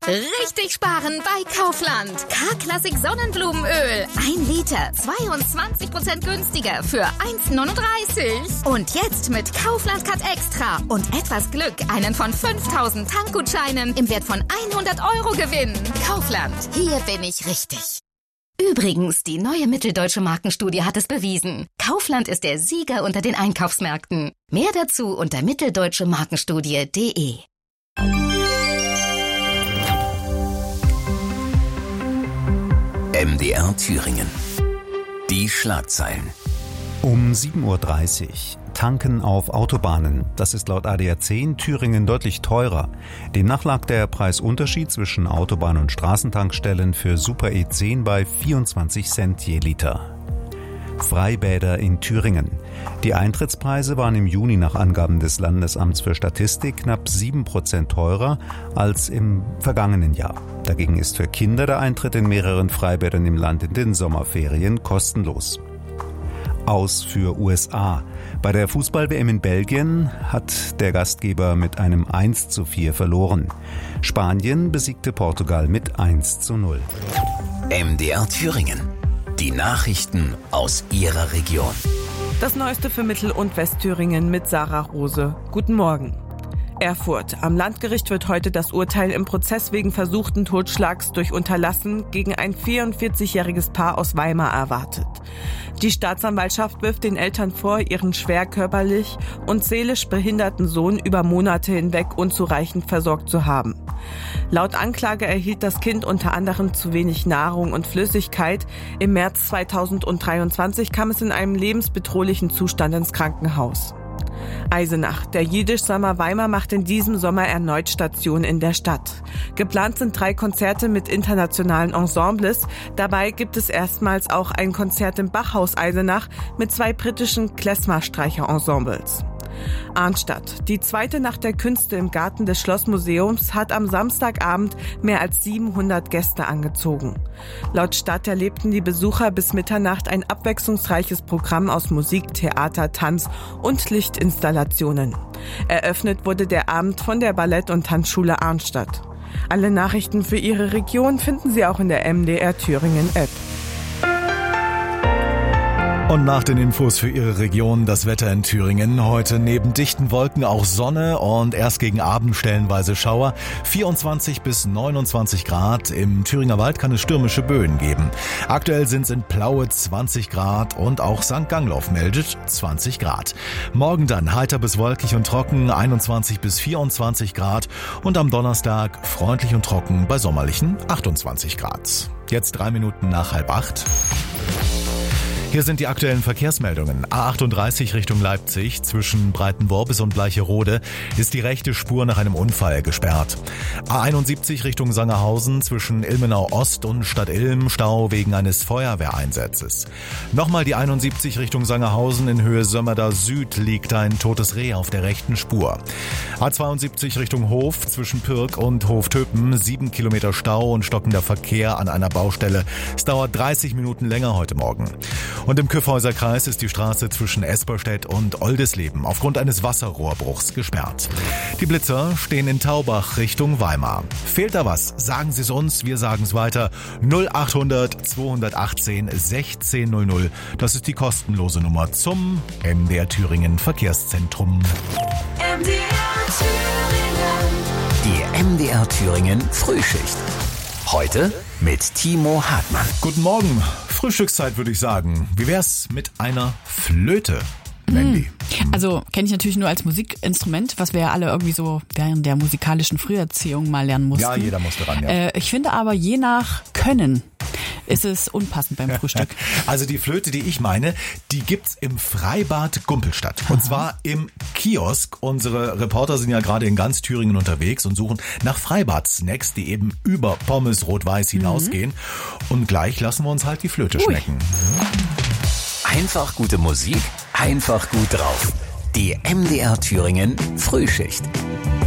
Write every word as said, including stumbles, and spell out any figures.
Richtig sparen bei Kaufland. K-Klassik Sonnenblumenöl. Ein Liter, zweiundzwanzig Prozent günstiger für eins neununddreißig. Und jetzt mit Kaufland Cut Extra und etwas Glück einen von fünftausend Tankgutscheinen im Wert von hundert Euro gewinnen. Kaufland, hier bin ich richtig. Übrigens, die neue Mitteldeutsche Markenstudie hat es bewiesen. Kaufland ist der Sieger unter den Einkaufsmärkten. Mehr dazu unter mitteldeutsche markenstudie punkt de. M D R Thüringen. Die Schlagzeilen. Um sieben Uhr dreißig. Tanken auf Autobahnen. Das ist laut A D A C in Thüringen deutlich teurer. Demnach lag der Preisunterschied zwischen Autobahn- und Straßentankstellen für Super E zehn bei vierundzwanzig Cent je Liter. Freibäder in Thüringen. Die Eintrittspreise waren im Juni nach Angaben des Landesamts für Statistik knapp sieben Prozent teurer als im vergangenen Jahr. Dagegen ist für Kinder der Eintritt in mehreren Freibädern im Land in den Sommerferien kostenlos. Aus für U S A. Bei der Fußball-W M in Belgien hat der Gastgeber mit einem eins zu vier verloren. Spanien besiegte Portugal mit eins zu null. M D R Thüringen. Die Nachrichten aus Ihrer Region. Das Neueste für Mittel- und Westthüringen mit Sarah Rose. Guten Morgen. Erfurt. Am Landgericht wird heute das Urteil im Prozess wegen versuchten Totschlags durch Unterlassen gegen ein vierundvierzigjähriges Paar aus Weimar erwartet. Die Staatsanwaltschaft wirft den Eltern vor, ihren schwer körperlich und seelisch behinderten Sohn über Monate hinweg unzureichend versorgt zu haben. Laut Anklage erhielt das Kind unter anderem zu wenig Nahrung und Flüssigkeit. Im März zweitausenddreiundzwanzig kam es in einem lebensbedrohlichen Zustand ins Krankenhaus. Eisenach. Der Jiddisch-Sommer Weimar macht in diesem Sommer erneut Station in der Stadt. Geplant sind drei Konzerte mit internationalen Ensembles. Dabei gibt es erstmals auch ein Konzert im Bachhaus Eisenach mit zwei britischen Klezmer-Streicher-Ensembles. Arnstadt. Die zweite Nacht der Künste im Garten des Schlossmuseums hat am Samstagabend mehr als siebenhundert Gäste angezogen. Laut Stadt erlebten die Besucher bis Mitternacht ein abwechslungsreiches Programm aus Musik, Theater, Tanz und Lichtinstallationen. Eröffnet wurde der Abend von der Ballett- und Tanzschule Arnstadt. Alle Nachrichten für Ihre Region finden Sie auch in der M D R Thüringen App. Und nach den Infos für Ihre Region das Wetter in Thüringen. Heute neben dichten Wolken auch Sonne und erst gegen Abend stellenweise Schauer. vierundzwanzig bis neunundzwanzig Grad. Im Thüringer Wald kann es stürmische Böen geben. Aktuell sind es in Plaue zwanzig Grad und auch Sankt Gangloff meldet zwanzig Grad. Morgen dann heiter bis wolkig und trocken, einundzwanzig bis vierundzwanzig Grad. Und am Donnerstag freundlich und trocken bei sommerlichen achtundzwanzig Grad. Jetzt drei Minuten nach halb acht. Hier sind die aktuellen Verkehrsmeldungen. A achtunddreißig Richtung Leipzig zwischen Breitenworbis und Bleicherode ist die rechte Spur nach einem Unfall gesperrt. A einundsiebzig Richtung Sangerhausen zwischen Ilmenau Ost und Stadt Ilm Stau wegen eines Feuerwehreinsatzes. Nochmal die einundsiebzig Richtung Sangerhausen in Höhe Sömmerda Süd liegt ein totes Reh auf der rechten Spur. A zweiundsiebzig Richtung Hof zwischen Pirk und Hoftöpen sieben Kilometer Stau und stockender Verkehr an einer Baustelle. Es dauert dreißig Minuten länger heute Morgen. Und im Kyffhäuser Kreis ist die Straße zwischen Esperstedt und Oldesleben aufgrund eines Wasserrohrbruchs gesperrt. Die Blitzer stehen in Taubach Richtung Weimar. Fehlt da was? Sagen Sie es uns, wir sagen es weiter. null achthundert zweihundertachtzehn sechzehn null null. Das ist die kostenlose Nummer zum M D R Thüringen Verkehrszentrum. M D R Thüringen. Die M D R Thüringen Frühschicht. Heute mit Timo Hartmann. Guten Morgen. Frühstückszeit würde ich sagen. Wie wär's mit einer Flöte, Wendy? Also kenne ich natürlich nur als Musikinstrument, was wir ja alle irgendwie so während der musikalischen Früherziehung mal lernen mussten. Ja, jeder musste ran, ja. Äh, ich finde aber je nach Können ist es unpassend beim Frühstück. Also die Flöte, die ich meine, die gibt's im Freibad Gumpelstadt. Und zwar im Kiosk. Unsere Reporter sind ja gerade in ganz Thüringen unterwegs und suchen nach Freibad-Snacks, die eben über Pommes Rot-Weiß hinausgehen. Mhm. Und gleich lassen wir uns halt die Flöte Ui. schmecken. Einfach gute Musik, einfach gut drauf. Die M D R Thüringen Frühschicht.